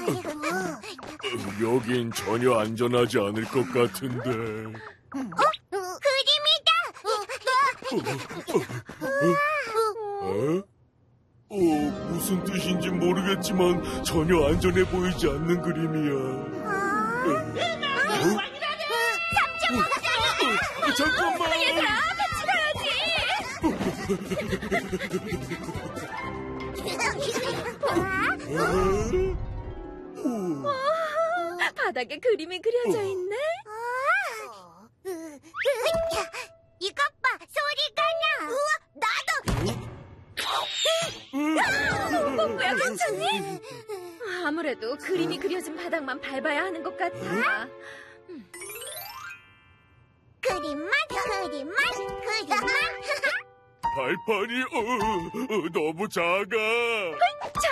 여긴 전혀 안전하지 않을 것 같은데. 그림이다! 무슨 뜻인지 모르겠지만 전혀 안전해 보이지 않는 그림이야. 잠깐만! 얘들아, 같이 가야지! 바닥에 그림이 그려져 있네? 이것 봐! 소리가 나! 나도! 뽀뽀야, 괜찮니? 아무래도 그림이 그려진 바닥만 밟아야 하는 것 같아. 그림만. 발판이 너무 작아.